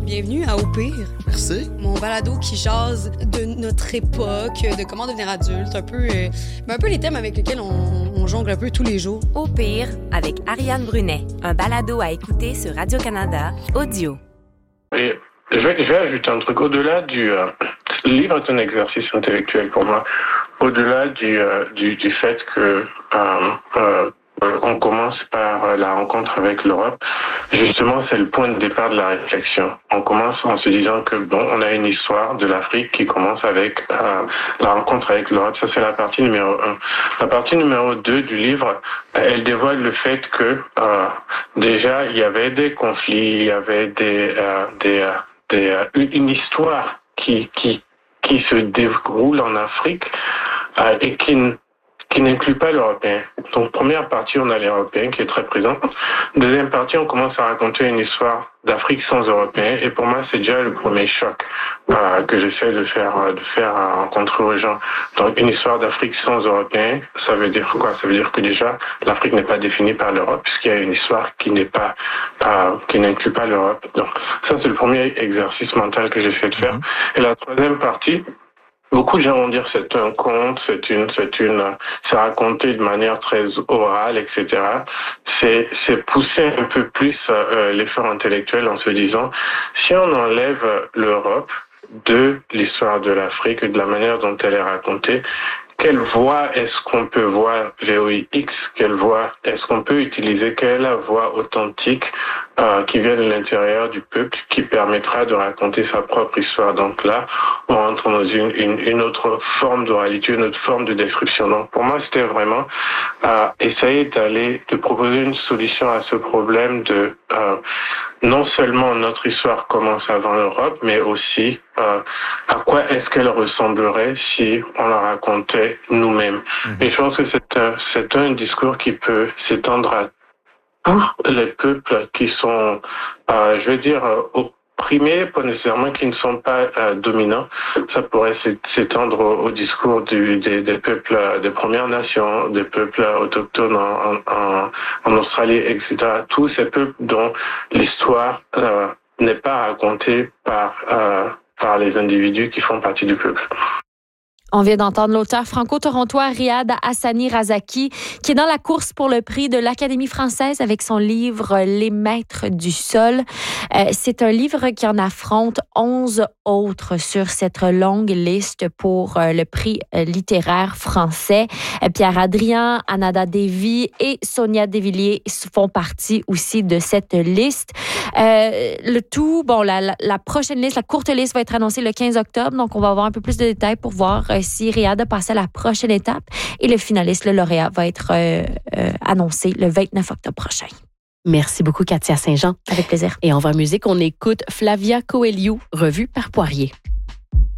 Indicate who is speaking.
Speaker 1: Bienvenue à Au pire.
Speaker 2: Merci.
Speaker 1: Mon balado qui jase de notre époque, de comment devenir adulte, un peu les thèmes avec lesquels on jongle un peu tous les jours.
Speaker 3: Au pire, avec Ariane Brunet, un balado à écouter sur Radio-Canada, audio.
Speaker 4: Et je vais ajouter un truc. Au-delà le livre est un exercice intellectuel pour moi. Au-delà du fait que on commence par la rencontre avec l'Europe, justement, c'est le point de départ de la réflexion. On commence en se disant que on a une histoire de l'Afrique qui commence avec la rencontre avec l'Europe. Ça, c'est la partie numéro 1. La partie numéro 2 du livre, elle dévoile le fait que déjà, il y avait des conflits, il y avait une histoire qui se déroule en Afrique et qui n'inclut pas l'Européen. Donc, première partie, on a l'Européen qui est très présent. Deuxième partie, on commence à raconter une histoire d'Afrique sans Européens. Et pour moi, c'est déjà le premier choc que j'essaie de faire rencontrer aux gens. Donc, une histoire d'Afrique sans Européens, ça veut dire quoi? Ça veut dire que déjà, l'Afrique n'est pas définie par l'Europe, puisqu'il y a une histoire qui n'inclut pas l'Europe. Donc, ça, c'est le premier exercice mental que j'essaie de faire. Et la troisième partie, beaucoup de gens vont dire c'est un conte, c'est raconté de manière très orale, etc. C'est pousser un peu plus l'effort intellectuel en se disant, si on enlève l'Europe de l'histoire de l'Afrique et de la manière dont elle est racontée, quelle voie est-ce qu'on peut voir VOIX? Quelle voie est-ce qu'on peut utiliser? Quelle est la voie authentique qui vient de l'intérieur du peuple qui permettra de raconter sa propre histoire? Donc là, on rentre dans une autre forme d'oralité, une autre forme de description. Donc pour moi, c'était vraiment essayer de proposer une solution à ce problème de non seulement notre histoire commence avant l'Europe, mais aussi à quoi est-ce qu'elle ressemblerait si on la racontait nous-mêmes. Et je pense que c'est un discours qui peut s'étendre à tous les peuples qui sont, opprimés, pas nécessairement qui ne sont pas dominants. Ça pourrait s'étendre au discours des peuples des Premières Nations, des peuples autochtones en Australie, etc. Tous ces peuples dont l'histoire n'est pas racontée par les individus qui font partie du peuple.
Speaker 5: On vient d'entendre l'auteur franco-torontois Riyad Hassani Razaki, qui est dans la course pour le prix de l'Académie française avec son livre « Les maîtres du sol ». C'est un livre qui en affronte 11 autres sur cette longue liste pour le prix littéraire français. Pierre Adrien, Anada Devi et Sonia Devilliers font partie aussi de cette liste. Le tout, la prochaine liste, la courte liste va être annoncée le 15 octobre, donc on va avoir un peu plus de détails pour voir si Riyad a passé à la prochaine étape. Et le finaliste, le lauréat, va être annoncé le 29 octobre prochain.
Speaker 6: Merci beaucoup, Katia Saint-Jean.
Speaker 5: Avec plaisir.
Speaker 6: Et en musique, on écoute Flavia Coelho, revue par Poirier.